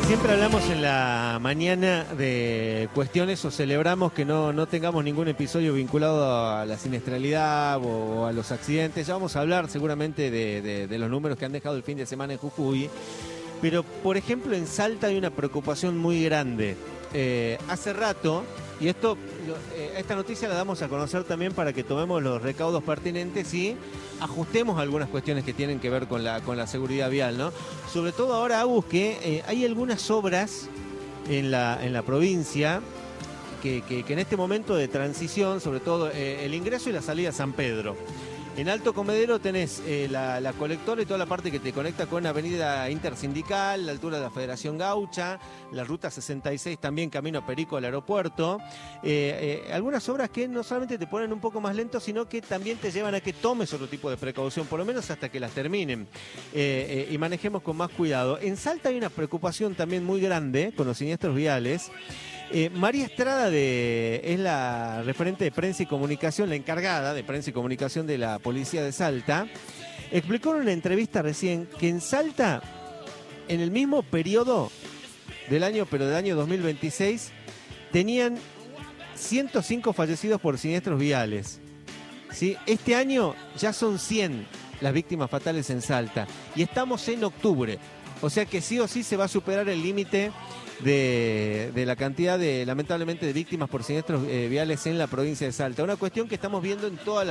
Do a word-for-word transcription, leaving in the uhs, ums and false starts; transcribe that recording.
Siempre hablamos en la mañana de cuestiones o celebramos que no, no tengamos ningún episodio vinculado a la siniestralidad o a los accidentes. Ya vamos a hablar seguramente de, de, de los números que han dejado el fin de semana en Jujuy. Pero, por ejemplo, en Salta hay una preocupación muy grande. Eh, hace rato, y esto, eh, esta noticia la damos a conocer también para que tomemos los recaudos pertinentes y ajustemos algunas cuestiones que tienen que ver con la, con la seguridad vial, ¿no? Sobre todo ahora, Agus, que eh, hay algunas obras en la, en la provincia que, que, que en este momento de transición, sobre todo eh, el ingreso y la salida a San Pedro. En Alto Comedero tenés eh, la, la colectora y toda la parte que te conecta con Avenida Intersindical, la altura de la Federación Gaucha, la Ruta sesenta y seis también camino a Perico al aeropuerto. Eh, eh, algunas obras que no solamente te ponen un poco más lento, sino que también te llevan a que tomes otro tipo de precaución, por lo menos hasta que las terminen eh, eh, y manejemos con más cuidado. En Salta hay una preocupación también muy grande con los siniestros viales. Eh, María Estrada de, es la referente de prensa y comunicación, la encargada de prensa y comunicación de la policía de Salta, explicó en una entrevista recién que en Salta, en el mismo periodo del año, pero del año dos mil veintiséis, tenían ciento cinco fallecidos por siniestros viales. ¿Sí? Este año ya son cien las víctimas fatales en Salta y estamos en octubre, o sea que sí o sí se va a superar el límite De, de la cantidad de, lamentablemente, de víctimas por siniestros eh, viales en la provincia de Salta. Una cuestión que estamos viendo en toda la